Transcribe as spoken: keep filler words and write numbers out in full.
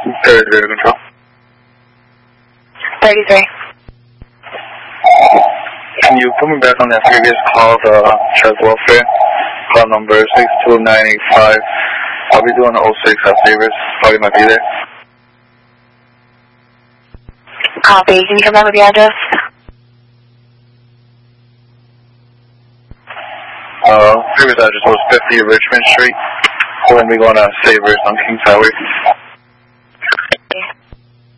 thirty-three to control. thirty-three. Can you put me back on that previous call, the child welfare? Call number six two nine eight five. I'll be doing the oh six at Savers. Probably might be there. Copy. Can you come back with the address? Uh, previous address was fifty Richmond Street. We're going to be going to Savers on Kings Highway.